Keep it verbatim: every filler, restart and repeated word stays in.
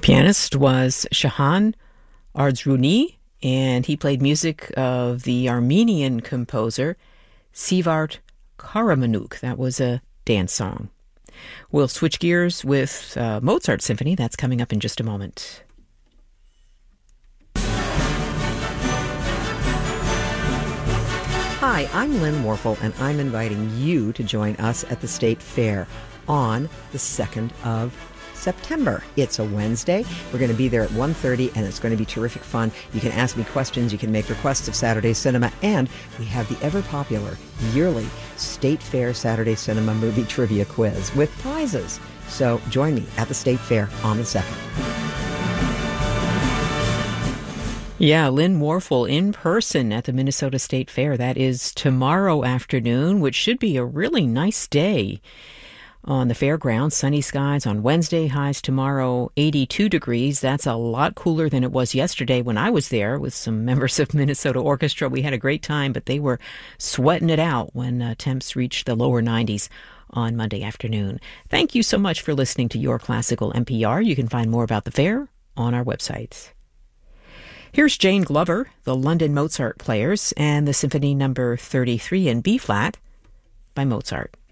pianist was Shahan Ardzruni, and he played music of the Armenian composer Sivart Karamanuk. That was a dance song. We'll switch gears with uh, Mozart Symphony. That's coming up in just a moment. Hi, I'm Lynn Warfel, and I'm inviting you to join us at the State Fair on the second of September. It's a Wednesday. We're going to be there at one thirty, and it's going to be terrific fun. You can ask me questions, you can make requests of Saturday Cinema, and we have the ever-popular yearly State Fair Saturday Cinema Movie Trivia Quiz with prizes. So join me at the State Fair on the second. Yeah, Lynn Warfel in person at the Minnesota State Fair. That is tomorrow afternoon, which should be a really nice day on the fairgrounds. Sunny skies on Wednesday, highs tomorrow eighty-two degrees. That's a lot cooler than it was yesterday when I was there with some members of Minnesota Orchestra. We had a great time, but they were sweating it out when uh, temps reached the lower nineties on Monday afternoon. Thank you so much for listening to Your Classical N P R. You can find more about the fair on our website. Here's Jane Glover, the London Mozart Players, and the Symphony Number thirty-three in B-flat by Mozart.